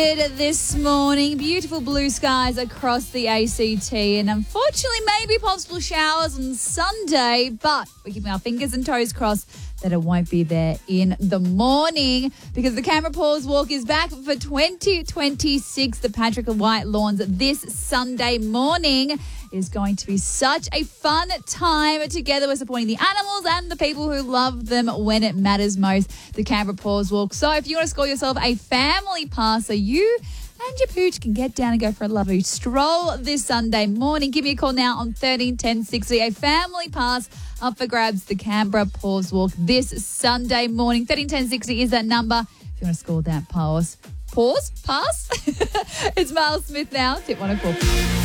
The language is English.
This morning, beautiful blue skies across the ACT, and unfortunately maybe possible showers on Sunday, but we're keeping our fingers and toes crossed that it won't be there in the morning because the Canberra Paws Walk is back for 2026. The Patrick White Lawns this Sunday morning is going to be such a fun time together. We're supporting the animals and the people who love them when it matters most, the Canberra Paws Walk. So if you want to score yourself a family pass so you and your pooch can get down and go for a lovely stroll this Sunday morning, give me a call now on 13 10 60. A family pass up for grabs, the Canberra Paws Walk this Sunday morning. 13 10 60 is that number if you want to score that pass. Pass? It's Miles Smith now, Tip 104.